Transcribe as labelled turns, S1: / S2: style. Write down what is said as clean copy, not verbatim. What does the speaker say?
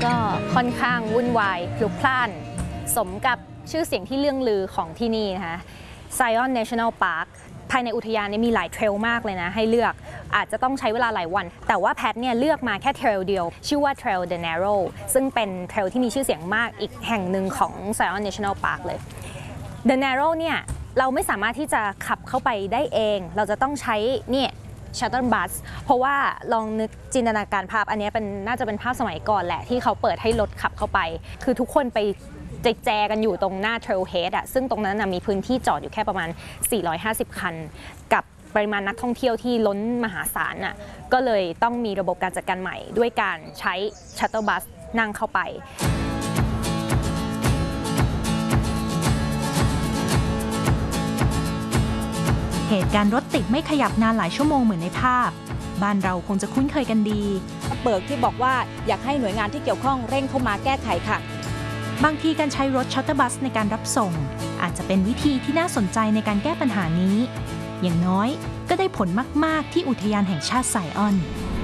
S1: ก็ค่อนข้างวุ่นวายพลุกพล่านสมกับชื่อเสียงที่เลื่องลือของที่นี่นะคะ Zion National Park ภายในอุทยานมีหลายเทรลมากเลยนะให้เลือกอาจจะต้องใช้เวลาหลายวันแต่ว่าแพทเนี่ยเลือกมาแค่เทรลเดียวชื่อว่า Trail the Narrow ซึ่งเป็นเทรลที่มีชื่อเสียงมากอีกแห่งหนึ่งของ Zion National Park เลย The Narrow เนี่ยเราไม่สามารถที่จะขับเข้าไปได้เองเราจะต้องใช้เนี่ยชัตเติลบัสเพราะว่าลองนึกจินตนาการภาพอันนี้น่าจะเป็นภาพสมัยก่อนแหละที่เขาเปิดให้รถขับเข้าไปคือทุกคนไปแจกันอยู่ตรงหน้า Trailhead ซึ่งตรงนั้นมีพื้นที่จอดอยู่แค่ประมาณ450คันกับปริมาณนักท่องเที่ยวที่ล้นมหาศาลก็เลยต้องมีระบบการจัดการใหม่ด้วยการใช้ชัตเติลบัสนั่งเข้าไป
S2: เหตุการณ์รถติดไม่ขยับนานหลายชั่วโมงเหมือนในภาพบ้านเราคงจะคุ้นเคยกันดี
S3: เบิกที่บอกว่าอยากให้หน่วยงานที่เกี่ยวข้องเร่งเข้ามาแก้ไขค่ะ
S2: บางทีการใช้รถชัตเตอร์บัสในการรับส่งอาจจะเป็นวิธีที่น่าสนใจในการแก้ปัญหานี้อย่างน้อยก็ได้ผลมากๆที่อุทยานแห่งชาติไซออน